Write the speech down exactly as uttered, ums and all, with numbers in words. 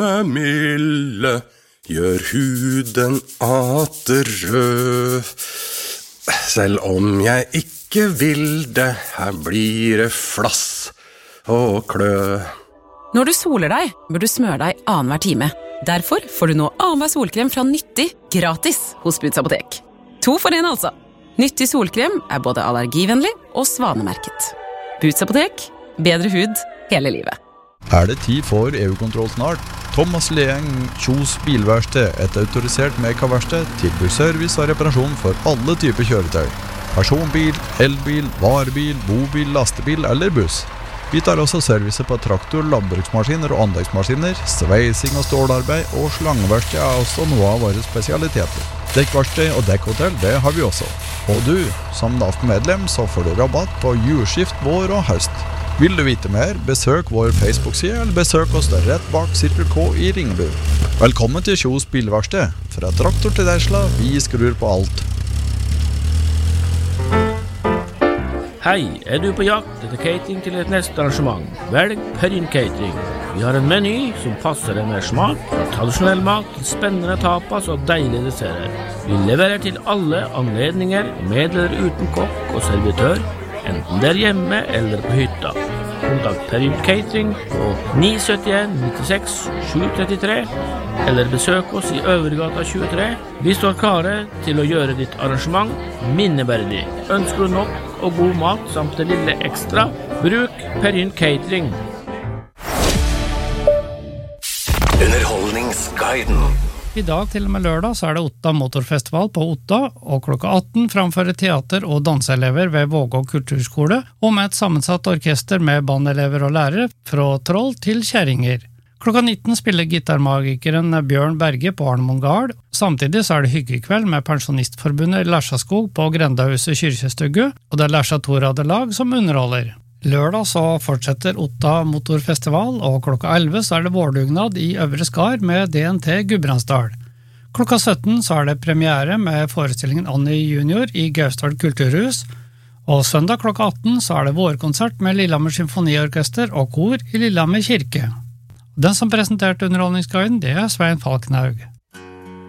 Milde gjør huden atter rød. Selv om jeg ikke vil det, her blir det flass og klø. Når du soler deg, bør du smøre deg annenhver time. Derfor får du nå annenhver solkrem fra Nyttig gratis hos Boots Apotek. To for en altså. Nyttig solkrem er både allergivennlig og svanemerket. Boots Apotek, bedre hud hele livet. Er det tid for E U-kontroll snart? Thomas Leeng, Kjos bilverksted, et autorisert Meka-verksted, tilbyr service og reparasjon for alle typer kjøretøy. Personbil, elbil, varebil, bobil, lastebil eller buss. Vi tar også service på traktor, landbruksmaskiner og anleggsmaskiner, sveising og stålarbeid og slangeverksted er også noe av våre spesialiteter. Dekkverksted og dekkhotell, det har vi også. Og du, som N A F-medlem, så får du rabatt på julskift, vår og høst. Vil du vite mer, besøk vår Facebook-side eller besøk oss rett bak Cirkel K i Ringebu. Velkommen til Kjos bilverksted. Fra traktor til Tesla, vi skrur på alt. Hei, er du på jakt etter catering til et neste arrangement? Velg Perrin Catering. Vi har en meny som passer en med smak, fra tradisjonell mat til spennende tapas og deilige desserter. Vi leverer til alle anledninger, med eller uten kokk og servitør, enten det er hjemme eller på hytta. Kontakt Perrin Catering på ni sytti en nittiseks sju trettitre, eller besøk oss i Øvergata tjuetre. Vi står klare til å gjøre ditt arrangement minneverdig. Ønsker du nok og god mat samt det lille ekstra, bruk Perrin Catering. Underholdningsguiden. I dag til og med lørdag så er det Otta Motorfestival på Otta, og klokka atten framfører teater- og danseelever ved Vågå kulturskole, og med et sammensatt orkester med bandelever og lærere fra troll til kjerringer. Klokka nitten spiller gitarmagikeren Bjørn Berge på Arnemon Gard. Samtidig så er det hyggekveld med Pensjonistforbundet Lærsaskog på Grendahuset Kyrkjestugge, og det er Lærsa Toradelag som underholder. Lørdag så fortsetter Otta Motorfestival, og klokka elleve så er det vårdugnad i Øvre Skar med D N T Gudbrandsdal. Klokka sytten så er det premiere med forestillingen Annie Junior i Gausdal Kulturhus, og søndag klokka atten så er det vårkonsert med Lillehammer Symfoniorkester og kor i Lillehammer kirke. Den som presenterte underholdningsguiden, det er Svein Falkenhaug.